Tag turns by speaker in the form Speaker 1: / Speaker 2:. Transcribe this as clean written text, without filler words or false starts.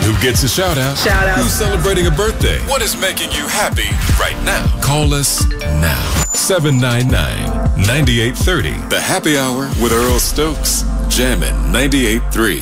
Speaker 1: Who gets a shout out?
Speaker 2: Shout out.
Speaker 1: Who's celebrating a birthday? What is making you happy right now? Call us now. 799-9830. The Happy Hour with Earl Stokes. Jammin' 98.3.